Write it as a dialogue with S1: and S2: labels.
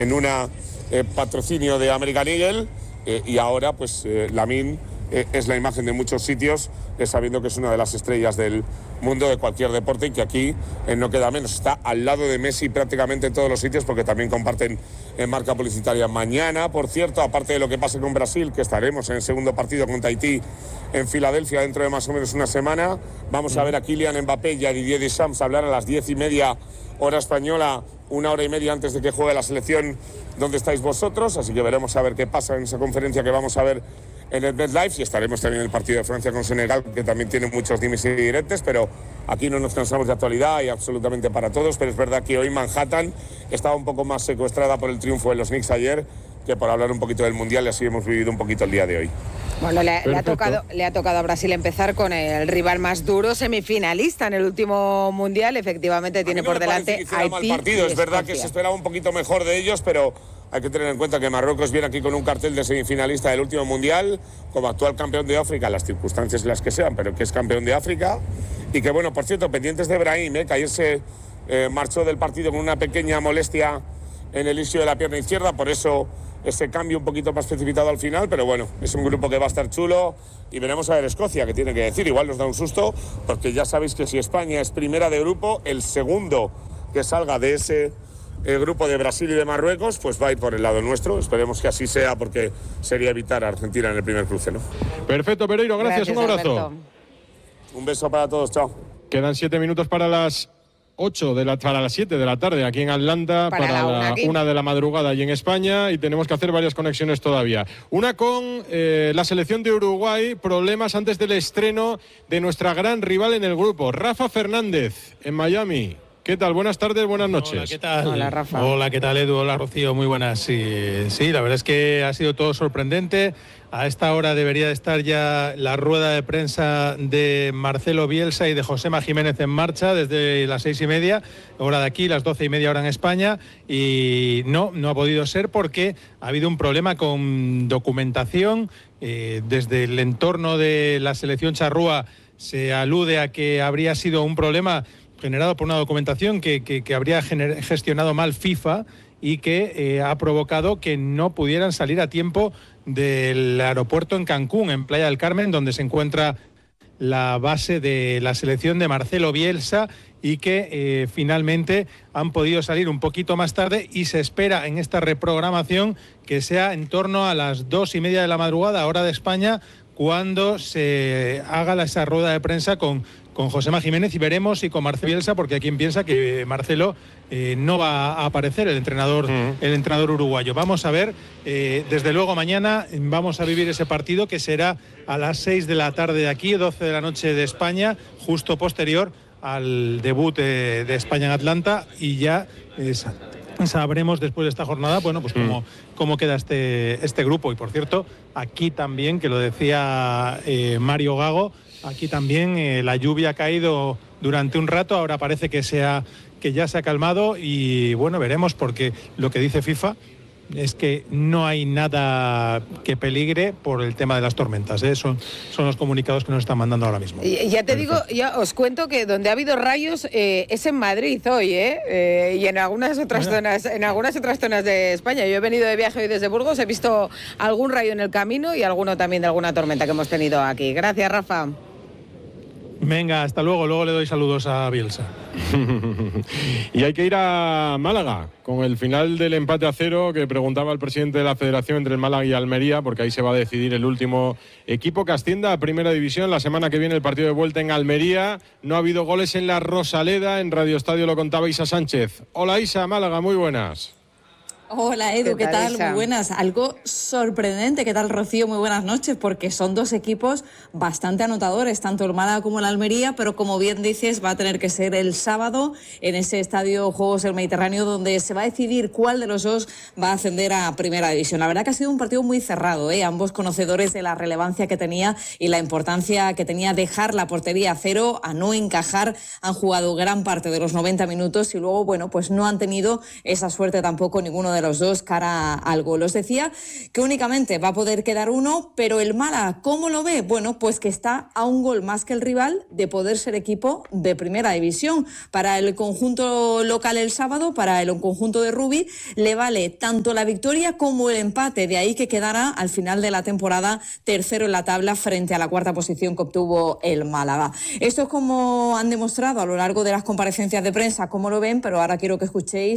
S1: en una patrocinio de American Eagle, y ahora pues Lamine es la imagen de muchos sitios, sabiendo que es una de las estrellas del mundo de cualquier deporte, y que aquí no queda menos. Está al lado de Messi prácticamente en todos los sitios, porque también comparten marca publicitaria. Mañana, por cierto, aparte de lo que pase con Brasil, que estaremos en el segundo partido contra Haití en Filadelfia dentro de más o menos una semana, vamos a ver a Kylian Mbappé y a Didier Deschamps hablar a las 10:30 hora española, 1 hora y media antes de que juegue la selección donde estáis vosotros, así que veremos a ver qué pasa en esa conferencia que vamos a ver en el MetLife, y estaremos también en el partido de Francia con Senegal, que también tiene muchos dimes y diretes, pero aquí no nos cansamos de actualidad y absolutamente para todos. Pero es verdad que hoy Manhattan estaba un poco más secuestrada por el triunfo de los Knicks ayer que por hablar un poquito del Mundial, y así hemos vivido un poquito el día de hoy.
S2: Bueno, le ha tocado a Brasil empezar con el rival más duro, semifinalista en el último Mundial. Efectivamente tiene por delante
S1: a Haití. Mal partido. Es verdad que se esperaba un poquito mejor de ellos, pero hay que tener en cuenta que Marruecos viene aquí con un cartel de semifinalista del último Mundial, como actual campeón de África, las circunstancias las que sean, pero que es campeón de África. Y que, bueno, por cierto, pendientes de Brahim, que ayer se marchó del partido con una pequeña molestia en el isquio de la pierna izquierda, por eso ese cambio un poquito más precipitado al final, pero bueno, es un grupo que va a estar chulo, y veremos a ver Escocia, que tiene que decir. Igual nos da un susto, porque ya sabéis que si España es primera de grupo, el segundo que salga de ese grupo de Brasil y de Marruecos, pues va a ir por el lado nuestro. Esperemos que así sea, porque sería evitar a Argentina en el primer cruce, ¿no?
S3: Perfecto, Pereiro, gracias, un abrazo.
S2: Alberto.
S1: Un beso para todos, chao.
S3: Quedan 7 minutos para las 7 de la tarde aquí en Atlanta, para la 1 de la madrugada allí en España, y tenemos que hacer varias conexiones todavía. Una con la selección de Uruguay, problemas antes del estreno de nuestra gran rival en el grupo, Rafa Fernández, en Miami. ¿Qué tal? Buenas tardes, buenas noches.
S4: Hola, ¿qué tal?
S2: Hola, Rafa.
S4: Hola, ¿qué tal, Edu? Hola, Rocío, muy buenas. Sí, la verdad es que ha sido todo sorprendente. A esta hora debería de estar ya la rueda de prensa de Marcelo Bielsa y de Josema Jiménez en marcha desde las 6:30, hora de aquí, las 12:30 hora en España, y no ha podido ser porque ha habido un problema con documentación. Desde el entorno de la selección charrúa se alude a que habría sido un problema generado por una documentación que habría gestionado mal FIFA, y que ha provocado que no pudieran salir a tiempo del aeropuerto en Cancún, en Playa del Carmen, donde se encuentra la base de la selección de Marcelo Bielsa, y que finalmente han podido salir un poquito más tarde, y se espera en esta reprogramación que sea en torno a las 2:30 de la madrugada, hora de España, cuando se haga esa rueda de prensa con Josema Jiménez, y veremos si con Marcelo Bielsa, porque hay quien piensa que Marcelo no va a aparecer, el entrenador uruguayo. Vamos a ver, desde luego mañana vamos a vivir ese partido, que será a las 6 de la tarde de aquí, 12 de la noche de España, justo posterior al debut de España en Atlanta, y ya sabremos después de esta jornada, bueno, pues cómo queda este grupo. Y por cierto, aquí también, que lo decía Mario Gago, aquí también la lluvia ha caído durante un rato, ahora parece que ya se ha calmado, y bueno, veremos, porque lo que dice FIFA es que no hay nada que peligre por el tema de las tormentas, ¿eh? Son los comunicados que nos están mandando ahora mismo.
S2: Y ya te digo, ya os cuento que donde ha habido rayos es en Madrid hoy, y en algunas otras zonas, de España. Yo he venido de viaje hoy desde Burgos, he visto algún rayo en el camino y alguno también de alguna tormenta que hemos tenido aquí. Gracias, Rafa.
S4: Venga, hasta luego le doy saludos a Bielsa.
S3: Y hay que ir a Málaga con el final del empate a 0 que preguntaba el presidente de la Federación entre el Málaga y Almería, porque ahí se va a decidir el último equipo que ascienda a Primera División. La semana que viene el partido de vuelta en Almería. No ha habido goles en la Rosaleda. En Radio Estadio lo contaba Isa Sánchez. Hola Isa, Málaga, muy buenas.
S5: Hola Edu, ¿qué tal?
S2: Isa?
S5: Muy buenas. Algo sorprendente, ¿qué tal Rocío? Muy buenas noches, porque son dos equipos bastante anotadores, tanto el Málaga como el Almería, pero como bien dices, va a tener que ser el sábado en ese estadio Juegos del Mediterráneo, donde se va a decidir cuál de los dos va a ascender a Primera División. La verdad que ha sido un partido muy cerrado, ambos conocedores de la relevancia que tenía y la importancia que tenía dejar la portería a cero, a no encajar. Han jugado gran parte de los 90 minutos y luego, bueno, pues no han tenido esa suerte tampoco ninguno de de los dos cara al gol. Os decía que únicamente va a poder quedar uno, pero el Málaga, ¿cómo lo ve? Bueno, pues que está a un gol más que el rival de poder ser equipo de primera división. Para el conjunto local el sábado, para el conjunto de Rubi, le vale tanto la victoria como el empate, de ahí que quedará al final de la temporada tercero en la tabla frente a la cuarta posición que obtuvo el Málaga. Esto es como han demostrado a lo largo de las comparecencias de prensa, cómo lo ven, pero ahora quiero que escuchéis